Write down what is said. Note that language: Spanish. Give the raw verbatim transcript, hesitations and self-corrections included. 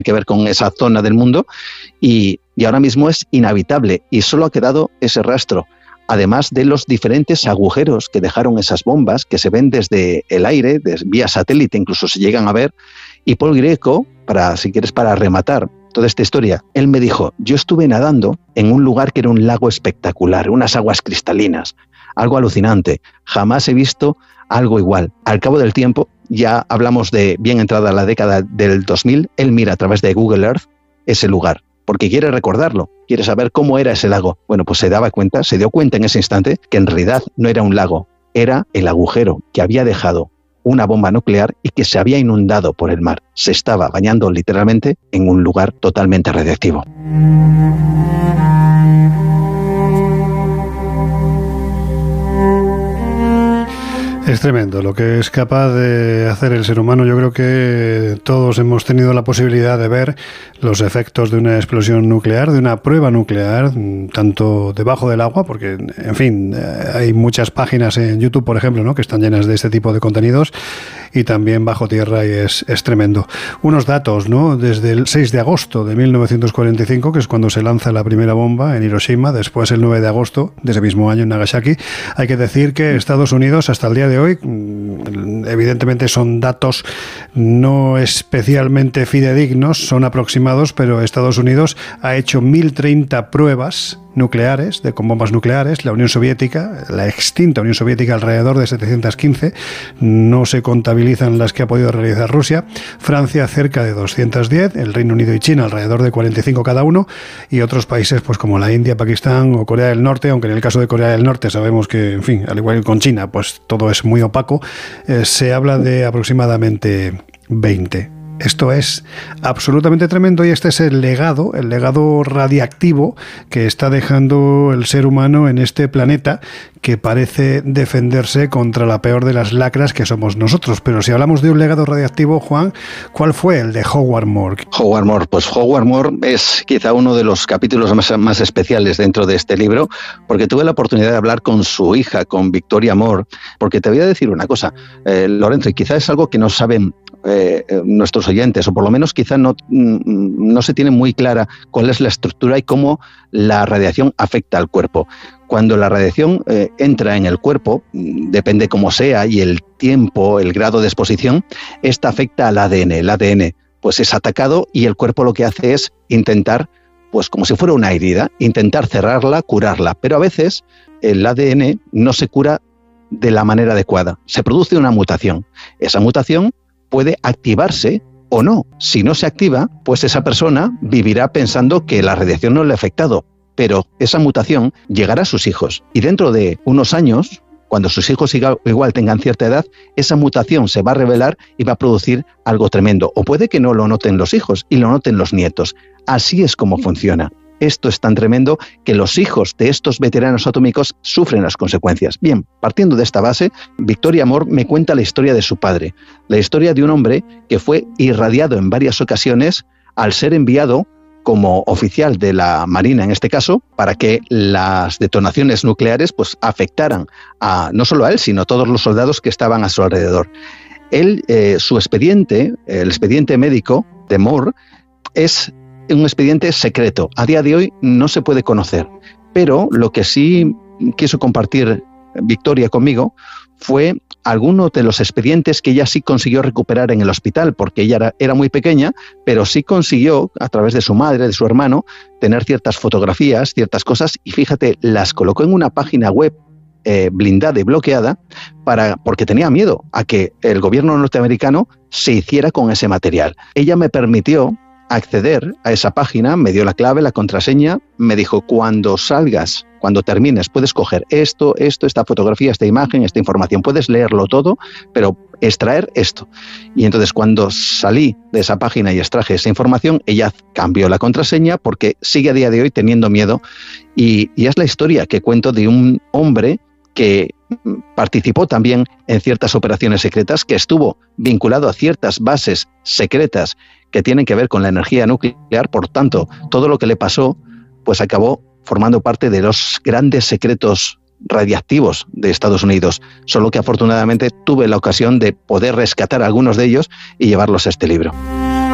que ver con esa zona del mundo y, y ahora mismo es inhabitable y solo ha quedado ese rastro, además de los diferentes agujeros que dejaron esas bombas que se ven desde el aire, desde, vía satélite, incluso se llegan a ver. Y Paul Grieco, para, si quieres, para rematar toda esta historia, él me dijo, yo estuve nadando en un lugar que era un lago espectacular, unas aguas cristalinas, algo alucinante, jamás he visto algo igual. Al cabo del tiempo, ya hablamos de bien entrada la década del dos mil, él mira a través de Google Earth ese lugar, porque quiere recordarlo, quiere saber cómo era ese lago. Bueno, pues se daba cuenta, se dio cuenta en ese instante que en realidad no era un lago, era el agujero que había dejado una bomba nuclear y que se había inundado por el mar. Se estaba bañando literalmente en un lugar totalmente radiactivo. Es tremendo lo que es capaz de hacer el ser humano. Yo creo que todos hemos tenido la posibilidad de ver los efectos de una explosión nuclear, de una prueba nuclear, tanto debajo del agua, porque, en fin, hay muchas páginas en YouTube, por ejemplo, ¿no?, que están llenas de este tipo de contenidos, y también bajo tierra, y es, es tremendo. Unos datos, ¿no? Desde el seis de agosto de mil novecientos cuarenta y cinco, que es cuando se lanza la primera bomba en Hiroshima, después el nueve de agosto de ese mismo año en Nagasaki, hay que decir que Estados Unidos, hasta el día de hoy, evidentemente son datos no especialmente fidedignos, son aproximados, pero Estados Unidos ha hecho mil treinta pruebas nucleares, de, con bombas nucleares. La Unión Soviética, la extinta Unión Soviética, alrededor de setecientas quince, no se contabilizan las que ha podido realizar Rusia. Francia, cerca de doscientas diez, el Reino Unido y China, alrededor de cuarenta y cinco cada uno, y otros países pues como la India, Pakistán o Corea del Norte, aunque en el caso de Corea del Norte sabemos que, en fin, al igual que con China, pues todo es muy opaco, eh, se habla de aproximadamente veinte. Esto es absolutamente tremendo y este es el legado, el legado radiactivo que está dejando el ser humano en este planeta, que parece defenderse contra la peor de las lacras que somos nosotros. Pero si hablamos de un legado radiactivo, Juan, ¿cuál fue el de Howard Moore? Howard Moore, pues Howard Moore es quizá uno de los capítulos más, más especiales dentro de este libro, porque tuve la oportunidad de hablar con su hija, con Victoria Moore, porque te voy a decir una cosa, eh, Lorenzo, y quizá es algo que no saben Eh, nuestros oyentes, o por lo menos quizá no, no se tiene muy clara cuál es la estructura y cómo la radiación afecta al cuerpo. Cuando la radiación eh, entra en el cuerpo, depende cómo sea y el tiempo, el grado de exposición, esta afecta al A D N. El A D N pues es atacado y el cuerpo lo que hace es intentar, pues como si fuera una herida, intentar cerrarla, curarla, pero a veces el A D N no se cura de la manera adecuada, se produce una mutación. Esa mutación puede activarse o no. Si no se activa, pues esa persona vivirá pensando que la radiación no le ha afectado, pero esa mutación llegará a sus hijos. Y dentro de unos años, cuando sus hijos igual tengan cierta edad, esa mutación se va a revelar y va a producir algo tremendo. O puede que no lo noten los hijos y lo noten los nietos. Así es como funciona. Esto es tan tremendo que los hijos de estos veteranos atómicos sufren las consecuencias. Bien, partiendo de esta base, Victoria Moore me cuenta la historia de su padre, la historia de un hombre que fue irradiado en varias ocasiones al ser enviado como oficial de la Marina, en este caso, para que las detonaciones nucleares pues afectaran a no solo a él, sino a todos los soldados que estaban a su alrededor. Él, eh, su expediente, el expediente médico de Moore, es un expediente secreto. A día de hoy no se puede conocer, pero lo que sí quiso compartir Victoria conmigo fue algunos de los expedientes que ella sí consiguió recuperar en el hospital, porque ella era, era muy pequeña, pero sí consiguió, a través de su madre, de su hermano, tener ciertas fotografías, ciertas cosas, y fíjate, las colocó en una página web eh, blindada y bloqueada, para, porque tenía miedo a que el gobierno norteamericano se hiciera con ese material. Ella me permitió acceder a esa página, me dio la clave, la contraseña, me dijo, cuando salgas, cuando termines, puedes coger esto, esto, esta fotografía, esta imagen, esta información, puedes leerlo todo, pero extraer esto. Y entonces cuando salí de esa página y extraje esa información, ella cambió la contraseña porque sigue a día de hoy teniendo miedo. Y, y es la historia que cuento de un hombre que participó también en ciertas operaciones secretas, que estuvo vinculado a ciertas bases secretas que tienen que ver con la energía nuclear. Por tanto, todo lo que le pasó pues acabó formando parte de los grandes secretos radiactivos de Estados Unidos, solo que afortunadamente tuve la ocasión de poder rescatar algunos de ellos y llevarlos a este libro.